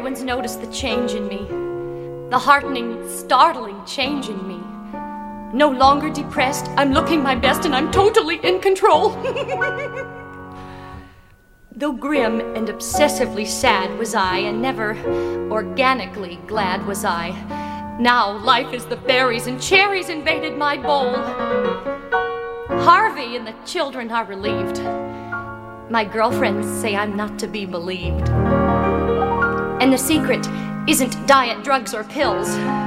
everyone's noticed the change in me. The heartening, startling change in me. No longer depressed, I'm looking my best and I'm totally in control. Though grim and obsessively sad was I, and never organically glad was I, now life is the berries and cherries invaded my bowl. Harvey and the children are relieved. My girlfriends say I'm not to be believed. And the secret isn't diet, drugs, or pills.